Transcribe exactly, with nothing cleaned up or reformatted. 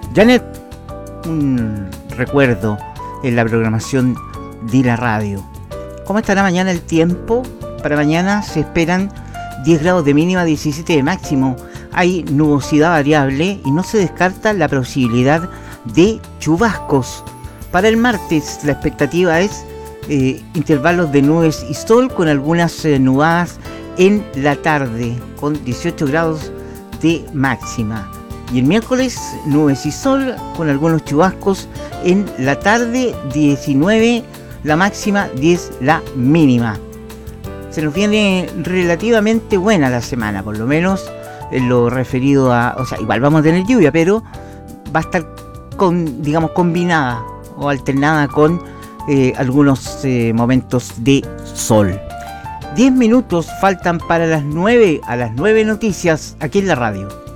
Janet, un recuerdo en la programación de la radio. ¿Cómo estará mañana el tiempo? Para mañana se esperan diez grados de mínima, diecisiete de máximo. Hay nubosidad variable y no se descarta la posibilidad de chubascos. Para el martes la expectativa es eh, intervalos de nubes y sol con algunas eh, nubadas en la tarde con dieciocho grados de máxima. Y el miércoles nubes y sol con algunos chubascos en la tarde, diecinueve la máxima, diez la mínima. Se nos viene relativamente buena la semana, por lo menos en lo referido a, o sea, igual vamos a tener lluvia, pero va a estar con, digamos, combinada o alternada con eh, algunos eh, momentos de sol. diez minutos faltan para las nueve, a las nueve noticias aquí en la radio.